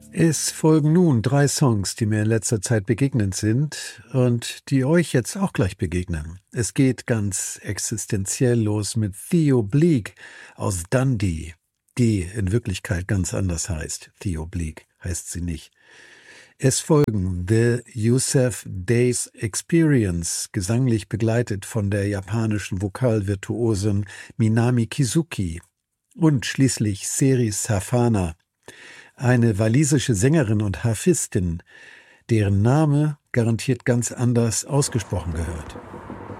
Es folgen nun 3 Songs, die mir in letzter Zeit begegnet sind und die euch jetzt auch gleich begegnen. Es geht ganz existenziell los mit Theo Bleak aus Dundee, die in Wirklichkeit ganz anders heißt. Theo Bleak heißt sie nicht. Es folgen The Youssef Days Experience, gesanglich begleitet von der japanischen Vokalvirtuosin Minami Kizuki. Und schließlich Seri Safana, eine walisische Sängerin und Harfistin, deren Name garantiert ganz anders ausgesprochen gehört.